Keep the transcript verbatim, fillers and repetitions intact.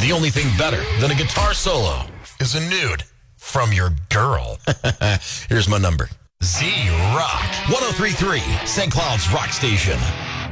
The only thing better than a guitar solo is a nude from your girl. Here's my number. Z Rock. one oh three point three, Saint Cloud's Rock Station.